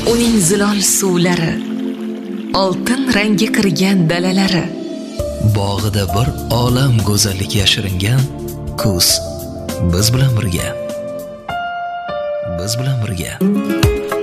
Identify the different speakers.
Speaker 1: uning zilol suvlari, oltin rangi kirgan dalalari,
Speaker 2: bog'ida bir olam go'zallik yashiringan kuz biz bilan birga.